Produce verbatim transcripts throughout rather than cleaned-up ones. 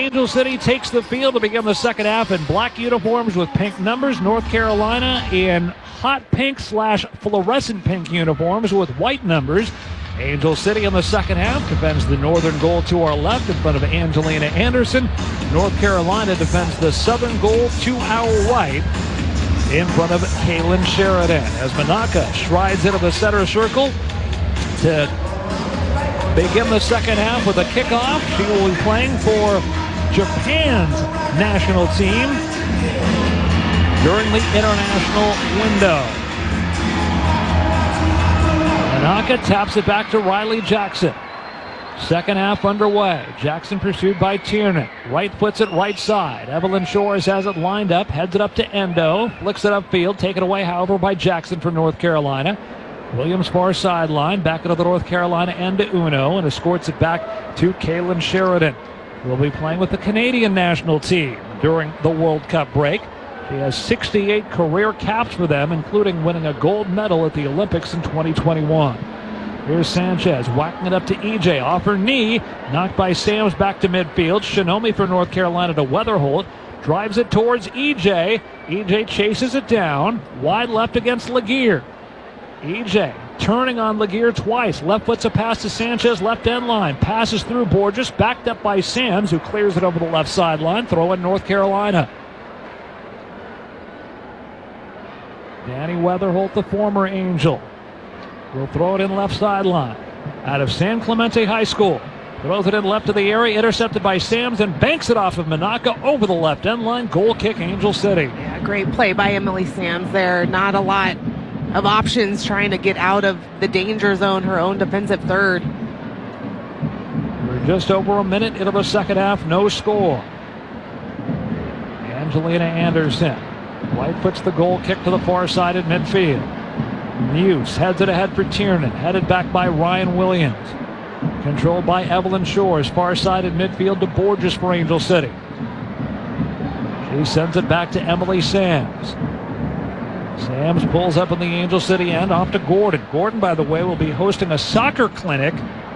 Angel City takes the field to begin the second half in black uniforms with pink numbers. North Carolina in hot pink slash fluorescent pink uniforms with white numbers. Angel City in the second half defends the northern goal to our left in front of Angelina Anderson. North Carolina defends the southern goal to our right in front of Kaylin Sheridan. As Manaka strides into the center circle to begin the second half with a kickoff. She will be playing for Japan's national team during the international window. Manaka taps it back to Riley Jackson. Second half underway. Jackson pursued by Tiernan. Right foots it right side. Evelyn Shores has it lined up. Heads it up to Endo. Flicks it upfield. Taken away, however, by Jackson for North Carolina. Williams far sideline. Back into the North Carolina end to Uno. And escorts it back to Kaylin Sheridan. Will be playing with the Canadian national team during the World Cup break. She has sixty-eight career caps for them, including winning a gold medal at the Olympics in twenty twenty-one. Here's Sanchez whacking it up to E J off her knee. Knocked by Sams back to midfield. Shinomi for North Carolina to Weatherholt. Drives it towards E J. E J chases it down. Wide left against Laguerre. E J turning on Laguerre twice. Left foot's a pass to Sanchez, left end line. Passes through Borges, backed up by Sams, who clears it over the left sideline. Throw in North Carolina. Danny Weatherholt, the former Angel, will throw it in left sideline. Out of San Clemente High School. Throws it in left of the area, intercepted by Sams, and banks it off of Manaka over the left end line. Goal kick, Angel City. Yeah, great play by Emily Sams there. Not a lot of options trying to get out of the danger zone, her own defensive third. We're just over a minute into the second half, no score. Angelina Anderson. White puts the goal kick to the far side at midfield. Muse heads it ahead for Tiernan. Headed back by Ryan Williams. Controlled by Evelyn Shores. Far side at midfield to Borges for Angel City. She sends it back to Emily Sams. Sams pulls up in the Angel City end off to Gordon. Gordon, by the way, will be hosting a soccer clinic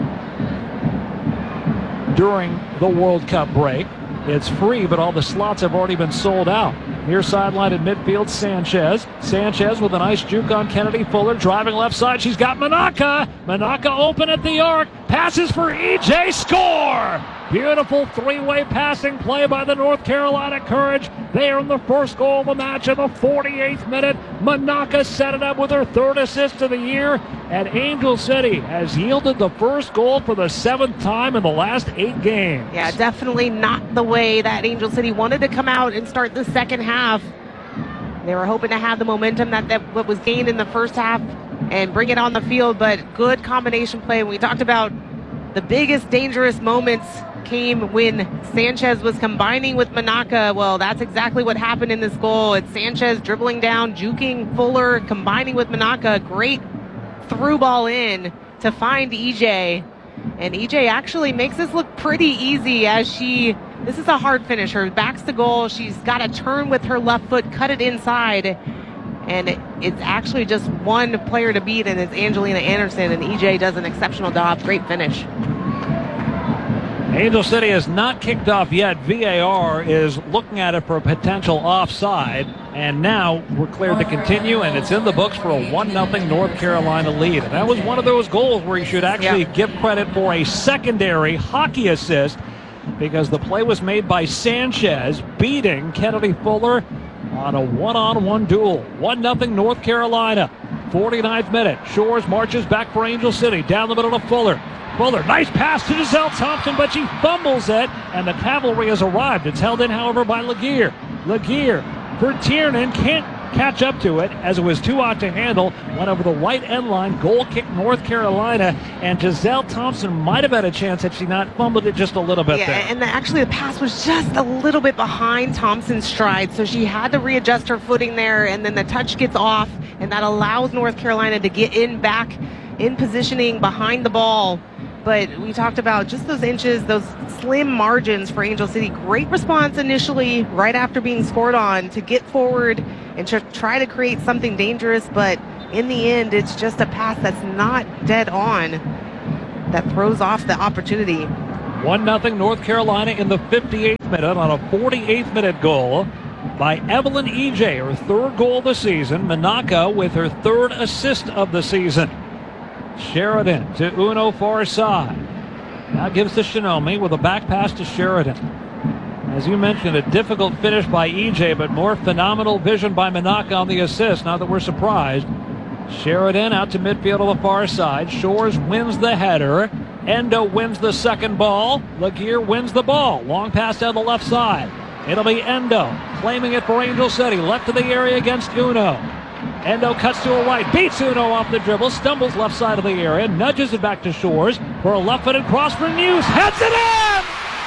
during the World Cup break. It's free, but all the slots have already been sold out. Near sideline at midfield, Sanchez. Sanchez with a nice juke on Kennedy Fuller. Driving left side, she's got Manaka. Manaka open at the arc. Passes for E J. Score! Beautiful three-way passing play by the North Carolina Courage. They earn the first goal of the match in the forty-eighth minute. Manaka set it up with her third assist of the year. And Angel City has yielded the first goal for the seventh time in the last eight games. Yeah, definitely not the way that Angel City wanted to come out and start the second half. They were hoping to have the momentum that, that what was gained in the first half and bring it on the field, but good combination play. We talked about the biggest dangerous moments came when Sanchez was combining with Manaka. Well, that's exactly what happened in this goal. It's Sanchez dribbling down, juking Fuller, combining with Manaka. Great through ball in to find E J. And E J actually makes this look pretty easy as she, this is a hard finish. Her back's the goal. She's got to turn with her left foot, cut it inside. And it's actually just one player to beat, and it's Angelina Anderson, and E J does an exceptional job. Great finish. Angel City has not kicked off yet. V A R is looking at it for a potential offside, and now we're cleared to continue, and it's in the books for a one nothing North Carolina lead. And that was one of those goals where you should actually yeah. give credit for a secondary hockey assist, because the play was made by Sanchez, beating Kennedy Fuller on a one-on-one duel. one nothing North Carolina. forty-ninth minute. Shores marches back for Angel City. Down the middle to Fuller. Fuller, nice pass to Giselle Thompson, but she fumbles it, and the cavalry has arrived. It's held in, however, by Laguerre. Laguerre for Tiernan, can't catch up to it as it was too hot to handle. Went over the right end line, goal kick North Carolina, and Giselle Thompson might have had a chance had she not fumbled it just a little bit yeah, there. And the, actually the pass was just a little bit behind Thompson's stride, so she had to readjust her footing there, and then the touch gets off, and that allows North Carolina to get in back in positioning behind the ball. But we talked about just those inches, those slim margins for Angel City. Great response initially right after being scored on to get forward and to try to create something dangerous. But in the end, it's just a pass that's not dead on that throws off the opportunity. one nothing North Carolina in the fifty-eighth minute on a forty-eighth minute goal by Evelyn E J, her third goal of the season. Menaka with her third assist of the season. Sheridan to Uno far side. Now gives to Shinomi with a back pass to Sheridan. As you mentioned, a difficult finish by E J, but more phenomenal vision by Menaka on the assist. Not that we're surprised. Sheridan out to midfield on the far side. Shores wins the header. Endo wins the second ball. Laguerre wins the ball. Long pass down the left side. It'll be Endo claiming it for Angel City. Left to the area against Uno. Endo cuts to a right. Beats Uno off the dribble. Stumbles left side of the area. Nudges it back to Shores for a left-footed cross for News. Heads it in!